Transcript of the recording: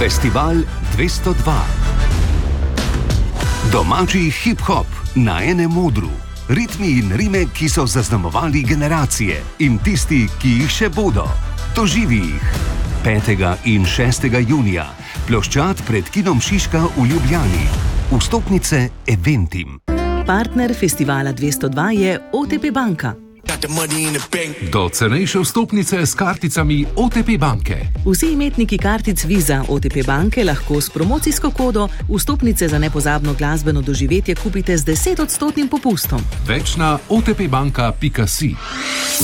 Festival 202. Domači hip-hop na enem odru. Ritmi in rime, ki so zaznamovali generacije in tisti, ki jih še bodo. Doživi jih. 5. in 6. junija. Ploščad pred kinom Šiška v Ljubljani. Vstopnice Eventim. Partner Festivala 202 je OTP Banka. Do cenejše vstopnice s karticami OTP banke. Vsi imetniki kartic Visa OTP banke lahko s promocijsko kodo vstopnice za nepozabno glasbeno doživetje kupite z 10% popustom. Več na otpbanka.si.